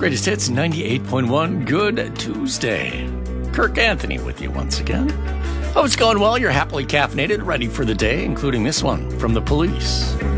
Greatest Hits 98.1. Good Tuesday. Kirk Anthony with you once again. Hope it's going well. You're happily caffeinated, ready for the day, including this one from The Police.